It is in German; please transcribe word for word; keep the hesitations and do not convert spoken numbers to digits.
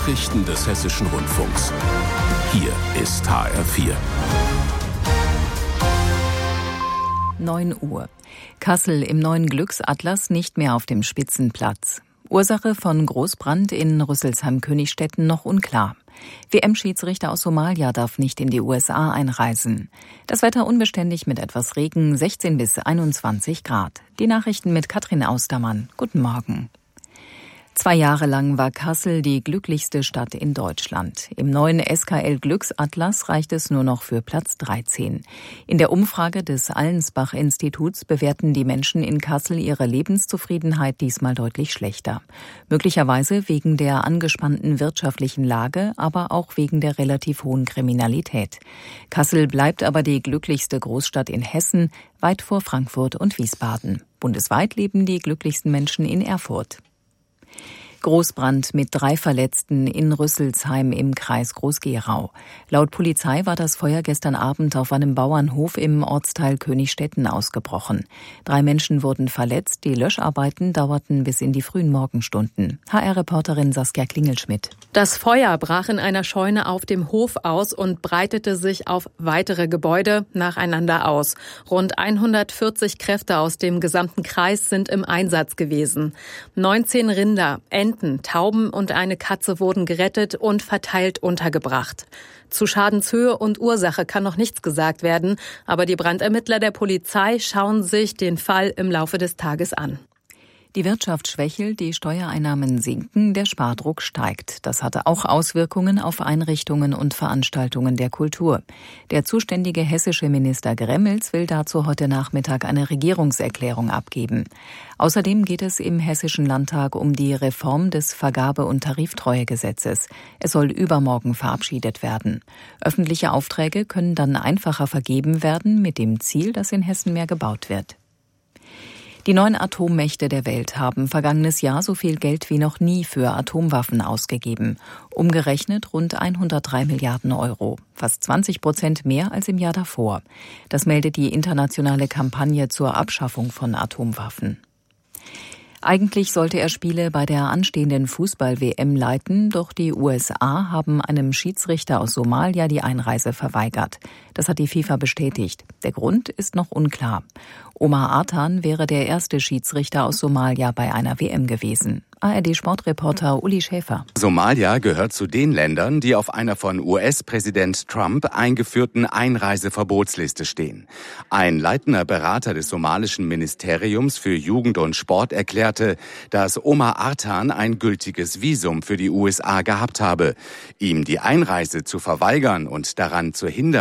Nachrichten des Hessischen Rundfunks. Hier ist H R vier. neun Uhr. Kassel im neuen Glücksatlas nicht mehr auf dem Spitzenplatz. Ursache von Großbrand in Rüsselsheim-Königstetten noch unklar. W M-Schiedsrichter aus Somalia darf nicht in die U S A einreisen. Das Wetter unbeständig mit etwas Regen, sechzehn bis einundzwanzig Grad. Die Nachrichten mit Katrin Austermann. Guten Morgen. Zwei Jahre lang war Kassel die glücklichste Stadt in Deutschland. Im neuen S K L-Glücksatlas reicht es nur noch für Platz dreizehn. In der Umfrage des Allensbach-Instituts bewerten die Menschen in Kassel ihre Lebenszufriedenheit diesmal deutlich schlechter. Möglicherweise wegen der angespannten wirtschaftlichen Lage, aber auch wegen der relativ hohen Kriminalität. Kassel bleibt aber die glücklichste Großstadt in Hessen, weit vor Frankfurt und Wiesbaden. Bundesweit leben die glücklichsten Menschen in Erfurt. Großbrand mit drei Verletzten in Rüsselsheim im Kreis Groß-Gerau. Laut Polizei war das Feuer gestern Abend auf einem Bauernhof im Ortsteil Königstetten ausgebrochen. Drei Menschen wurden verletzt, die Löscharbeiten dauerten bis in die frühen Morgenstunden. H R-Reporterin Saskia Klingelschmidt. Das Feuer brach in einer Scheune auf dem Hof aus und breitete sich auf weitere Gebäude nacheinander aus. Rund hundertvierzig Kräfte aus dem gesamten Kreis sind im Einsatz gewesen. neunzehn Rinder, Enten, Tauben und eine Katze wurden gerettet und verteilt untergebracht. Zu Schadenshöhe und Ursache kann noch nichts gesagt werden, aber die Brandermittler der Polizei schauen sich den Fall im Laufe des Tages an. Die Wirtschaft schwächelt, die Steuereinnahmen sinken, der Spardruck steigt. Das hatte auch Auswirkungen auf Einrichtungen und Veranstaltungen der Kultur. Der zuständige hessische Minister Gremmels will dazu heute Nachmittag eine Regierungserklärung abgeben. Außerdem geht es im Hessischen Landtag um die Reform des Vergabe- und Tariftreuegesetzes. Es soll übermorgen verabschiedet werden. Öffentliche Aufträge können dann einfacher vergeben werden, mit dem Ziel, dass in Hessen mehr gebaut wird. Die neun Atommächte der Welt haben vergangenes Jahr so viel Geld wie noch nie für Atomwaffen ausgegeben. Umgerechnet rund hundertdrei Milliarden Euro. Fast zwanzig Prozent mehr als im Jahr davor. Das meldet die internationale Kampagne zur Abschaffung von Atomwaffen. Eigentlich sollte er Spiele bei der anstehenden Fußball-W M leiten, doch die U S A haben einem Schiedsrichter aus Somalia die Einreise verweigert. Das hat die FIFA bestätigt. Der Grund ist noch unklar. Omar Artan wäre der erste Schiedsrichter aus Somalia bei einer W M gewesen. A R D-Sportreporter Uli Schäfer. Somalia gehört zu den Ländern, die auf einer von U S-Präsident Trump eingeführten Einreiseverbotsliste stehen. Ein leitender Berater des somalischen Ministeriums für Jugend und Sport erklärte, dass Omar Artan ein gültiges Visum für die U S A gehabt habe. Ihm die Einreise zu verweigern und daran zu hindern,